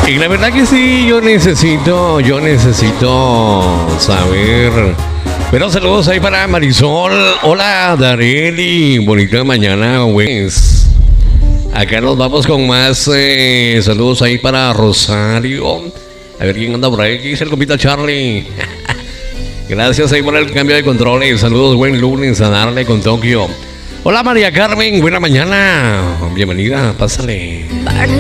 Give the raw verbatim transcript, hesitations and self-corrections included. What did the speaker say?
Y la verdad que sí, yo necesito, yo necesito saber. Pero saludos ahí para Marisol. Hola, Dareli. Bonita mañana, güey. Acá nos vamos con más eh, saludos ahí para Rosario. A ver quién anda por ahí. ¿Qué dice el compita Charlie? Gracias ahí por el cambio de controles. Saludos, buen lunes a darle con Tokio. Hola, María Carmen. Buena mañana. Bienvenida, pásale. Para